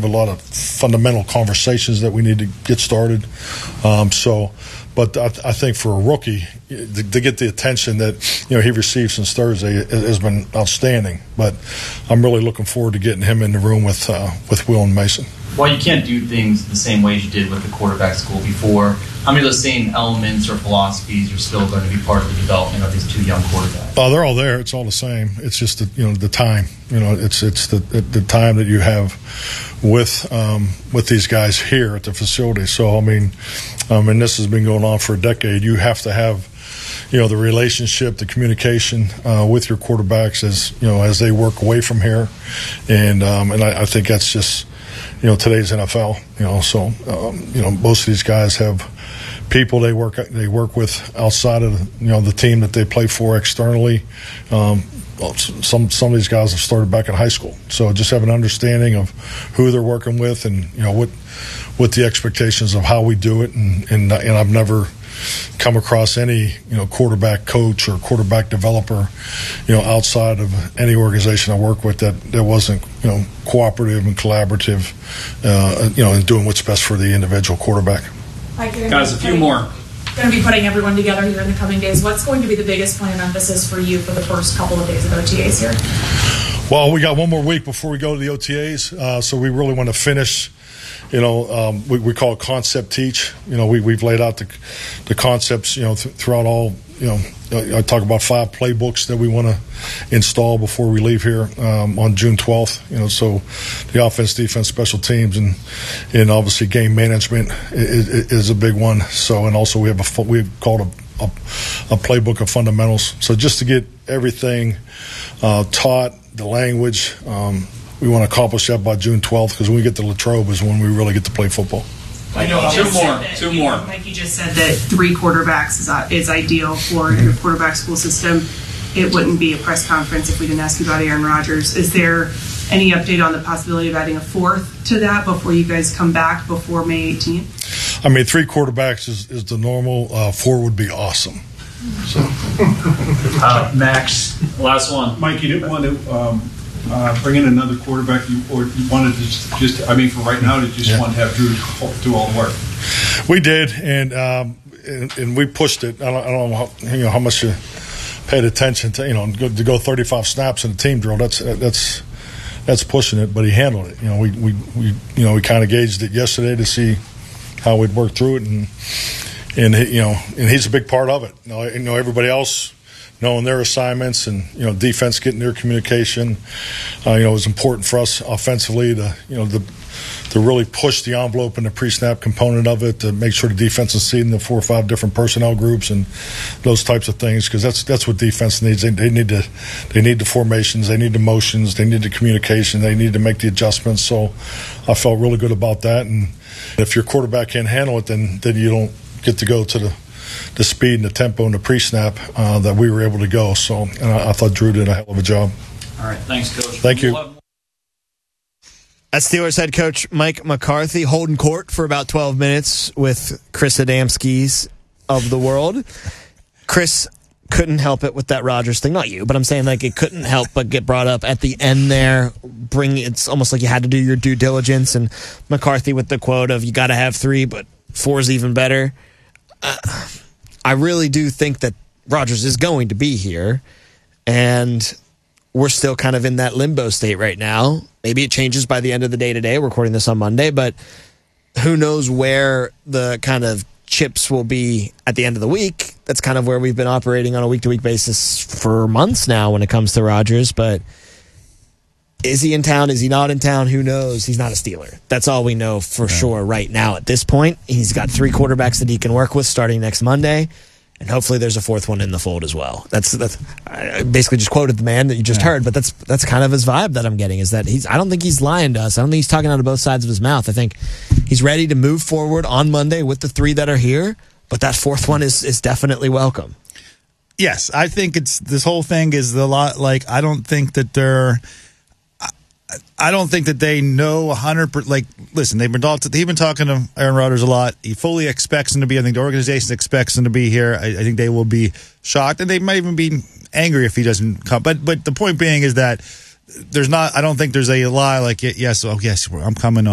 have a lot of fundamental conversations that we need to get started. But I think for a rookie to get the attention that he received since Thursday has been outstanding. But I'm really looking forward to getting him in the room with Will and Mason. While you can't do things the same way as you did with the quarterback school before, how many of those same elements or philosophies are still going to be part of the development of these two young quarterbacks? Oh, they're all there. It's all the same. It's just the time. It's the time that you have with these guys here at the facility. So and this has been going on for a decade. You have to have the relationship, the communication with your quarterbacks as they work away from here, and I think that's just today's NFL. So most of these guys have people they work with outside of the team that they play for externally. Some of these guys have started back in high school, so just have an understanding of who they're working with and what the expectations of how we do it. And I've never come across any quarterback coach or quarterback developer outside of any organization I work with that wasn't cooperative and collaborative in doing what's best for the individual quarterback. Guys, a few more. Going to be putting everyone together here in the coming days. What's going to be the biggest point of emphasis for you for the first couple of days of OTAs here? Well, we got one more week before we go to the OTAs, so we really want to finish. We call it concept teach. We've laid out the concepts, throughout all. I talk about 5 playbooks that we want to install before we leave here on June 12th. So the offense, defense, special teams, and obviously game management is a big one. So, and also we've called a playbook of fundamentals. So just to get everything taught, the language. We want to accomplish that by June 12th because when we get to Latrobe is when we really get to play football. I know two more. Like you just said that 3 quarterbacks is ideal for your quarterback school system. It wouldn't be a press conference if we didn't ask you about Aaron Rodgers. Is there any update on the possibility of adding a 4th to that before you guys come back before May 18th? 3 quarterbacks is the normal. 4 would be awesome. So. Max, last one. Mike, you didn't want to bring in another quarterback, or you wanted to just for right now, to just want to have Drew do all the work? We did, and we pushed it. I don't know how much you paid attention to, to go 35 snaps in a team drill. That's pushing it, but he handled it. We kind of gauged it yesterday to see how we'd work through it, and he's a big part of it. Everybody else knowing their assignments and defense getting their communication, it was important for us offensively to really push the envelope in the pre-snap component of it, to make sure the defense is seeing the 4 or 5 different personnel groups and those types of things, because that's what defense needs. They need the formations, they need the motions, they need the communication, they need to make the adjustments. So I felt really good about that, and if your quarterback can't handle it, then you don't get to go to the speed and the tempo and the pre-snap that we were able to go. So, and I thought Drew did a hell of a job. All right, thanks, Coach. Thank you. That's Steelers head coach Mike McCarthy holding court for about 12 minutes with Chris Adamski's of the world. Chris couldn't help it with that Rodgers thing. Not you, but I'm saying it couldn't help but get brought up at the end there. It's almost like you had to do your due diligence. And McCarthy with the quote of, you got to have 3, but 4 is even better. I really do think that Rodgers is going to be here, and we're still kind of in that limbo state right now. Maybe it changes by the end of the day today. We're recording this on Monday, but who knows where the kind of chips will be at the end of the week. That's kind of where we've been operating on a week-to-week basis for months now when it comes to Rodgers, but is he in town? Is he not in town? Who knows? He's not a Steeler. That's all we know for sure right now at this point. He's got 3 quarterbacks that he can work with starting next Monday, and hopefully there's a 4th one in the fold as well. That's I basically just quoted the man that you just heard, but that's kind of his vibe that I'm getting, is that I don't think he's lying to us. I don't think he's talking out of both sides of his mouth. I think he's ready to move forward on Monday with the 3 that are here, but that 4th one is definitely welcome. Yes, I think this whole thing is a lot like, I don't think that they know 100%. Listen, they've been talking to Aaron Rodgers a lot. He fully expects him to be. I think the organization expects him to be here. I think they will be shocked, and they might even be angry if he doesn't come. But the point being is that I don't think there's a lie like, yes, I'm coming on.